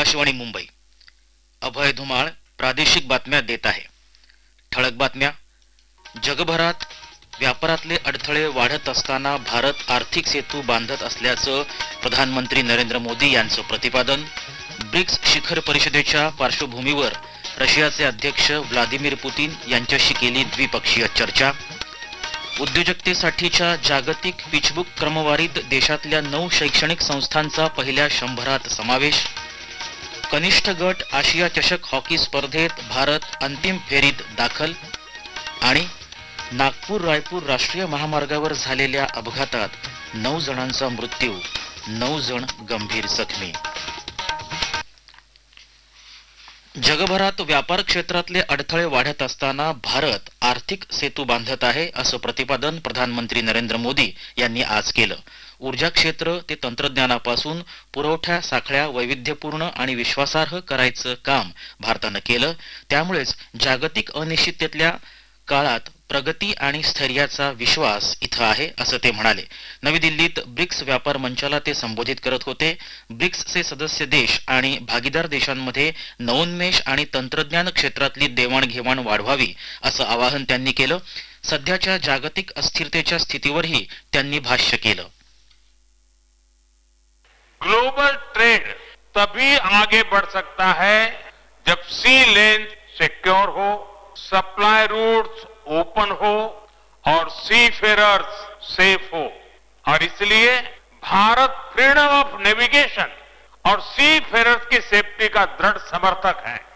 आकाशवाणी मुंबई. अभय धुमाळ प्रादेशिक बातम्या देत आहे. ठळक बातम्या. जगभरात व्यापारातले अडथळे वाढत असताना भारत आर्थिक सेतू बांधत असल्याचं प्रधानमंत्री नरेंद्र मोदी यांचं प्रतिपादन. ब्रिक्स शिखर परिषदेच्या पार्श्वभूमीवर रशियाचे अध्यक्ष व्लादिमीर पुतीन यांच्याशी केली द्विपक्षीय चर्चा. उद्योजकतेसाठीच्या जागतिक पिचबुक क्रमवारीत देशातल्या 9 शैक्षणिक संस्थांचा पहिल्या 100त समावेश. कनिष्ठ गट आशिया चषक हॉकी स्पर्धेत भारत अंतिम फेरीत दाखल. आणि नागपूर रायपूर राष्ट्रीय महामार्गावर झालेल्या अपघातात 9 जणांचा मृत्यू, 9 जण गंभीर जखमी. जगभरात व्यापार क्षेत्रातले अडथळे वाढत असताना भारत आर्थिक सेतू बांधत आहे असं प्रतिपादन प्रधानमंत्री नरेंद्र मोदी यांनी आज केलं. ऊर्जा क्षेत्र ते तंत्रज्ञानापासून पुरवठा साखळ्या वैविध्यपूर्ण आणि विश्वासार्ह करायचं काम भारतानं केलं. त्यामुळेच जागतिक अनिश्चिततेतल्या काळात प्रगती आणि स्थैर्याचा विश्वास इथं आहे असं ते म्हणाले. नवी दिल्लीत ब्रिक्स व्यापार मंचाला ते संबोधित करत होते. ब्रिक्सचे सदस्य देश आणि भागीदार देशांमध्ये नवोन्मेष आणि तंत्रज्ञान क्षेत्रातली देवाणघेवाण वाढवावी असं आवाहन त्यांनी केलं. सध्याच्या जागतिक अस्थिरतेच्या स्थितीवरही त्यांनी भाष्य केलं. ग्लोबल ट्रेड तभी आगे बढ़ सकता है जब सी लेन सिक्योर हो, सप्लाई रूट्स ओपन हो और सी फेरर्स सेफ हो. और इसलिए भारत फ्रीडम ऑफ नेविगेशन और सी फेरर्स की सेफ्टी का दृढ़ समर्थक है.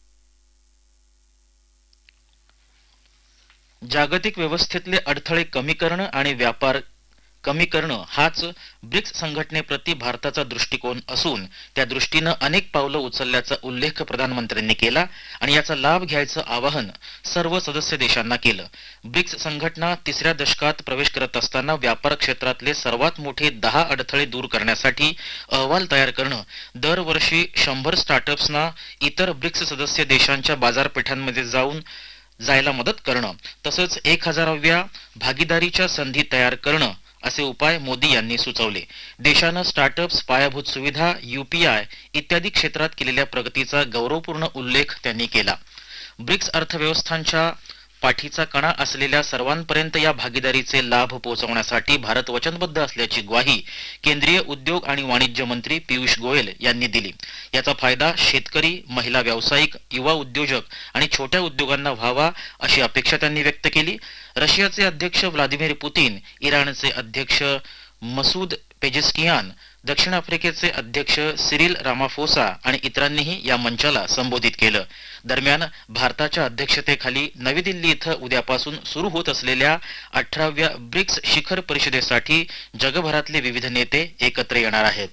जागतिक व्यवस्थेतले अडथळे कमी करणं आणि व्यापार कमी करणं हाच ब्रिक्स संघटनेप्रती भारताचा दृष्टिकोन असून त्या दृष्टीनं अनेक पावलं उचलल्याचा उल्लेख प्रधानमंत्र्यांनी केला आणि याचा लाभ घ्यायचं आवाहन सर्व सदस्य देशांना केलं. ब्रिक्स संघटना 3ऱ्या दशकात प्रवेश करत असताना व्यापार क्षेत्रातले सर्वात मोठे 10 अडथळे दूर करण्यासाठी अहवाल तयार करणं, दरवर्षी 100 स्टार्टअप्सना इतर ब्रिक्स सदस्य देशांच्या बाजारपेठांमध्ये जायला मदत करणं, तसंच 1000व्या भागीदारीच्या संधी तयार करणं असे उपाय मोदी यांनी सुचवले. देशानं स्टार्टअप्स, पायाभूत सुविधा, UPI इत्यादी क्षेत्रात केलेल्या प्रगतीचा गौरवपूर्ण उल्लेख त्यांनी केला. ब्रिक्स अर्थव्यवस्थांच्या पाठीचा कणा असलेल्या सर्वांपर्यंत या भागीदारीचे लाभ पोहोचवण्यासाठी भारत वचनबद्ध असल्याची ग्वाही केंद्रीय उद्योग आणि वाणिज्य मंत्री पियुष गोयल यांनी दिली. याचा फायदा शेतकरी, महिला व्यावसायिक, युवा उद्योजक आणि छोट्या उद्योगांना व्हावा अशी अपेक्षा त्यांनी व्यक्त केली. रशियाचे अध्यक्ष व्लादिमीर पुतीन, इराणचे अध्यक्ष मसूद पेजेस्कियान, दक्षिण आफ्रिकेचे अध्यक्ष सिरिल रामाफोसा आणि इतरांनीही या मंचाला संबोधित केलं. दरम्यान भारताच्या अध्यक्षतेखाली नवी दिल्ली इथं उद्यापासून सुरू होत असलेल्या 18व्या ब्रिक्स शिखर परिषदेसाठी जगभरातले विविध नेते एकत्र येणार आहेत.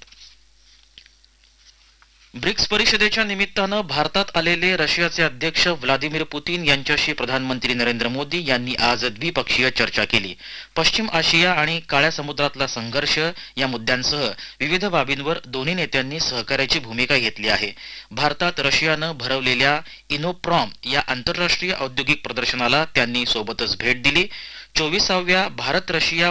ब्रिक्स परिषदेच्या निमित्तानं भारतात आलेले रशियाचे अध्यक्ष व्लादिमीर पुतीन यांच्याशी प्रधानमंत्री नरेंद्र मोदी यांनी आज द्विपक्षीय चर्चा केली. पश्चिम आशिया आणि काळ्या समुद्रातला संघर्ष या मुद्द्यांसह विविध बाबींवर दोन्ही नेत्यांनी सहकार्याची भूमिका घेतली आहे. भारतात रशियानं भरवलेल्या इनोप्रॉम या आंतरराष्ट्रीय औद्योगिक प्रदर्शनाला त्यांनी सोबतच भेट दिली. 24व्या भारत रशिया